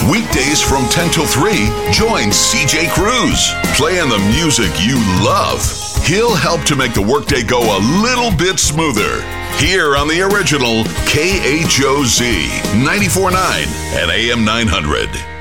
Weekdays from 10 till 3, join CJ Cruz, playing the music you love. He'll help to make the workday go a little bit smoother. Here on the original KHOZ 94.9 at AM 900.